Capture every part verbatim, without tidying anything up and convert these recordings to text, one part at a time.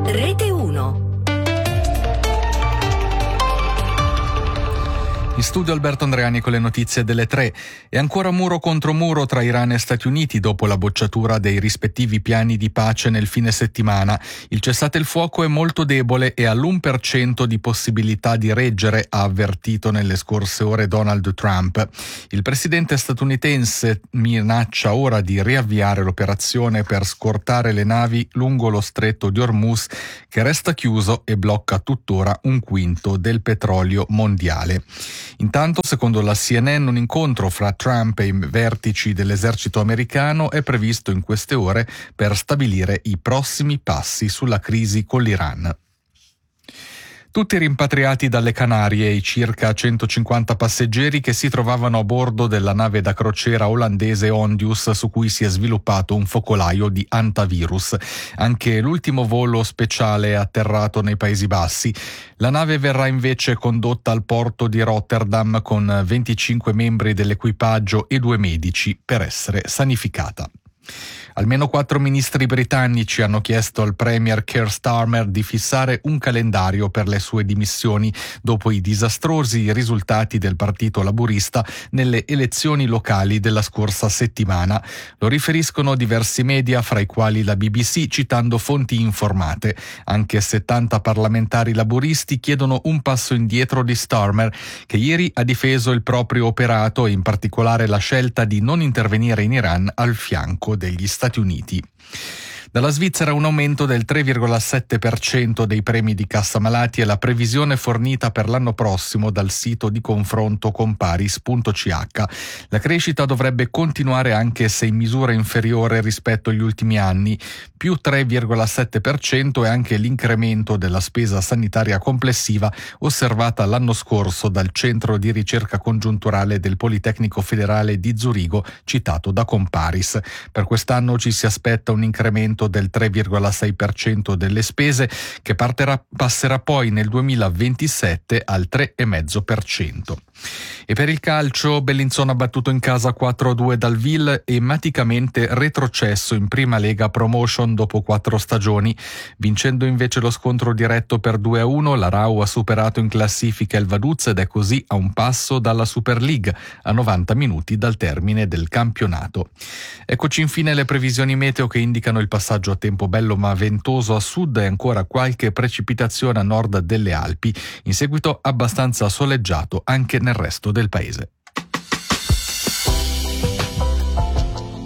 Rete uno. In studio Alberto Andreani con le notizie delle tre. E ancora muro contro muro tra Iran e Stati Uniti dopo la bocciatura dei rispettivi piani di pace nel fine settimana. Il cessate il fuoco è molto debole e ha l'uno per cento di possibilità di reggere, ha avvertito nelle scorse ore Donald Trump. Il presidente statunitense minaccia ora di riavviare l'operazione per scortare le navi lungo lo stretto di Hormuz, che resta chiuso e blocca tuttora un quinto del petrolio mondiale. Intanto, secondo la C N N, un incontro fra Trump e i vertici dell'esercito americano è previsto in queste ore per stabilire i prossimi passi sulla crisi con l'Iran. Tutti rimpatriati dalle Canarie i circa centocinquanta passeggeri che si trovavano a bordo della nave da crociera olandese Ondius, su cui si è sviluppato un focolaio di antivirus. Anche l'ultimo volo speciale è atterrato nei Paesi Bassi. La nave verrà invece condotta al porto di Rotterdam con venticinque membri dell'equipaggio e due medici per essere sanificata. Almeno quattro ministri britannici hanno chiesto al premier Keir Starmer di fissare un calendario per le sue dimissioni dopo i disastrosi risultati del Partito Laburista nelle elezioni locali della scorsa settimana. Lo riferiscono diversi media, fra i quali la B B C, citando fonti informate. Anche settanta parlamentari laburisti chiedono un passo indietro di Starmer, che ieri ha difeso il proprio operato e in particolare la scelta di non intervenire in Iran al fianco degli Stati Uniti. Dalla Svizzera un aumento del tre virgola sette per cento dei premi di cassa malati è la previsione fornita per l'anno prossimo dal sito di confronto Comparis punto c h. La crescita dovrebbe continuare anche se in misura inferiore rispetto agli ultimi anni. Più tre virgola sette per cento è anche l'incremento della spesa sanitaria complessiva osservata l'anno scorso dal Centro di Ricerca Congiunturale del Politecnico Federale di Zurigo, citato da Comparis. Per quest'anno ci si aspetta un incremento del tre virgola sei per cento delle spese, che parterà, passerà poi nel duemilaventisette al tre virgola cinque per cento. E per il calcio, Bellinzona ha battuto in casa quattro a due dal Ville e maticamente retrocesso in Prima Lega Promotion dopo quattro stagioni. Vincendo invece lo scontro diretto per due a uno, la Rau ha superato in classifica il Vaduz ed è così a un passo dalla Super League, a novanta minuti dal termine del campionato. Eccoci infine le previsioni meteo che indicano il passaggio a tempo bello ma ventoso a sud e ancora qualche precipitazione a nord delle Alpi, in seguito abbastanza soleggiato anche nel resto del paese.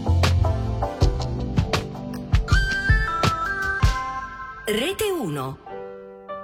Rete uno.